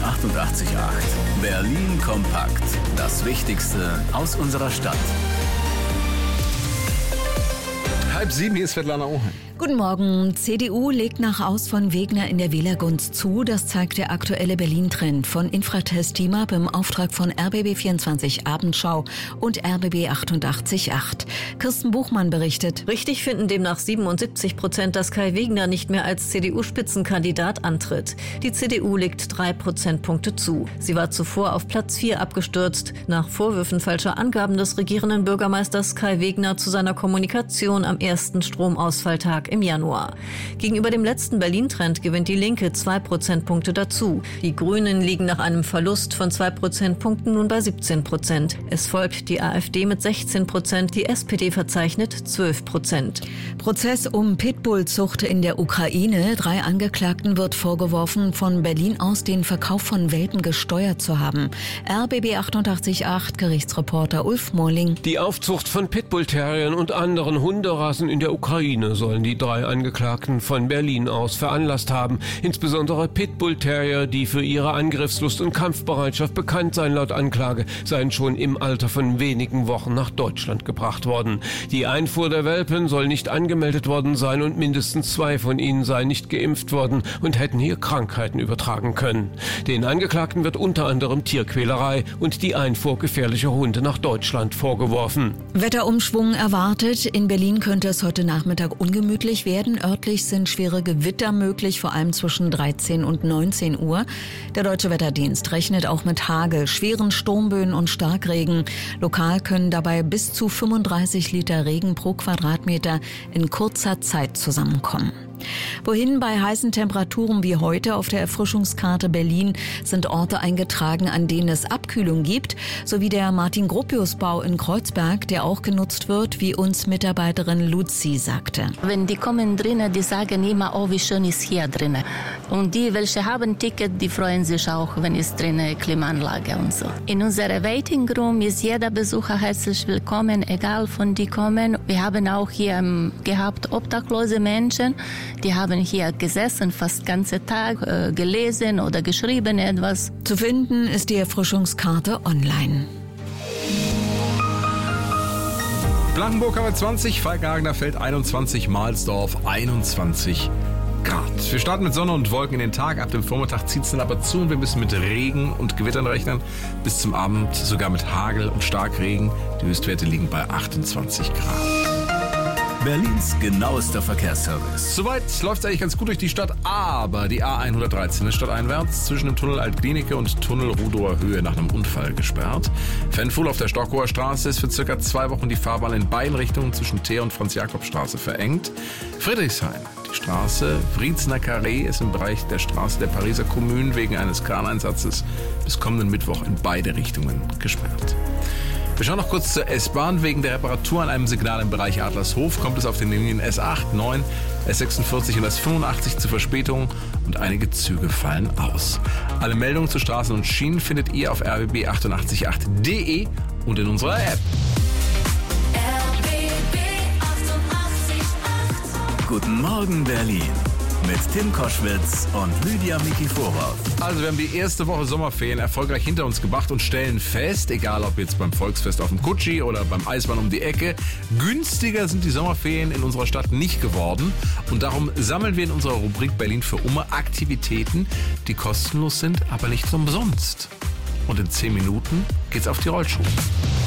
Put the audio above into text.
888. Berlin kompakt. Das Wichtigste aus unserer Stadt. 6:30, hier ist Svetlana Oheim. Guten Morgen. CDU legt nach Aus von Wegner in der Wählergunst zu. Das zeigt der aktuelle Berlin-Trend von Infratest Team-Up im Auftrag von RBB24 Abendschau und RBB 88.8. Kirsten Buchmann berichtet. Richtig finden demnach 77%, dass Kai Wegner nicht mehr als CDU-Spitzenkandidat antritt. Die CDU legt 3 Prozentpunkte zu. Sie war zuvor auf Platz 4 abgestürzt, nach Vorwürfen falscher Angaben des regierenden Bürgermeisters Kai Wegner zu seiner Kommunikation am ersten Stromausfalltag im Januar. Gegenüber dem letzten Berlin-Trend gewinnt die Linke 2 Prozentpunkte dazu. Die Grünen liegen nach einem Verlust von 2 Prozentpunkten nun bei 17%. Es folgt die AfD mit 16%, die SPD verzeichnet 12%. Prozess um Pitbull-Zucht in der Ukraine. 3 Angeklagten wird vorgeworfen, von Berlin aus den Verkauf von Welpen gesteuert zu haben. RBB 88.8 Gerichtsreporter Ulf Morling. Die Aufzucht von Pitbull-Terriern und anderen Hunderassen in der Ukraine sollen die 3 Angeklagten von Berlin aus veranlasst haben. Insbesondere Pitbull-Terrier, die für ihre Angriffslust und Kampfbereitschaft bekannt seien laut Anklage, seien schon im Alter von wenigen Wochen nach Deutschland gebracht worden. Die Einfuhr der Welpen soll nicht angemeldet worden sein und mindestens 2 von ihnen seien nicht geimpft worden und hätten hier Krankheiten übertragen können. Den Angeklagten wird unter anderem Tierquälerei und die Einfuhr gefährlicher Hunde nach Deutschland vorgeworfen. Wetterumschwung erwartet. In Berlin könnte es heute Nachmittag ungemütlich werden. Örtlich sind schwere Gewitter möglich, vor allem zwischen 13 und 19 Uhr. Der Deutsche Wetterdienst rechnet auch mit Hagel, schweren Sturmböen und Starkregen. Lokal können dabei bis zu 35 Liter Regen pro Quadratmeter in kurzer Zeit zusammenkommen. Wohin bei heißen Temperaturen wie heute? Auf der Erfrischungskarte Berlin sind Orte eingetragen, an denen es Abkühlung gibt, sowie der Martin-Gropius-Bau in Kreuzberg, der auch genutzt wird, wie uns Mitarbeiterin Luzi sagte. Wenn die kommen drinnen, die sagen immer, oh, wie schön ist hier drinnen. Und die, welche haben Ticket, die freuen sich auch, wenn es drinnen Klimaanlage und so. In unserer Waiting Room ist jeder Besucher herzlich willkommen, egal von die kommen. Wir haben auch hier gehabt obdachlose Menschen, die haben hier gesessen, fast ganze Tag gelesen oder geschrieben etwas. Zu finden ist die Erfrischungskarte online. Blankenburg haben wir 20, Falkenhagener Feld 21, Mahlsdorf 21 Grad. Wir starten mit Sonne und Wolken in den Tag. Ab dem Vormittag zieht es dann aber zu und wir müssen mit Regen und Gewittern rechnen. Bis zum Abend sogar mit Hagel und Starkregen. Die Höchstwerte liegen bei 28 Grad. Berlins genauester Verkehrsservice. Soweit läuft es eigentlich ganz gut durch die Stadt, aber die A113 ist stadteinwärts zwischen dem Tunnel Altklinike und Tunnel Rudower Höhe nach einem Unfall gesperrt. Fanfuhl auf der Stockower Straße ist für circa 2 Wochen die Fahrbahn in beiden Richtungen zwischen Teer und Franz-Jakob-Straße verengt. Friedrichshain, die Straße Vriezner Carré ist im Bereich der Straße der Pariser Kommune wegen eines Kraneinsatzes bis kommenden Mittwoch in beide Richtungen gesperrt. Wir schauen noch kurz zur S-Bahn. Wegen der Reparatur an einem Signal im Bereich Adlershof kommt es auf den Linien S8, 9, S46 und S85 zu Verspätungen und einige Züge fallen aus. Alle Meldungen zu Straßen und Schienen findet ihr auf rbb888.de und in unserer App. RBB 88.8. Guten Morgen Berlin. Mit Tim Koschwitz und Lydia Mikiforov. Also wir haben die erste Woche Sommerferien erfolgreich hinter uns gebracht und stellen fest, egal ob jetzt beim Volksfest auf dem Kutschi oder beim Eisbahn um die Ecke, günstiger sind die Sommerferien in unserer Stadt nicht geworden. Und darum sammeln wir in unserer Rubrik Berlin für Umme Aktivitäten, die kostenlos sind, aber nicht umsonst. Und in 10 Minuten geht's auf die Rollschuhe.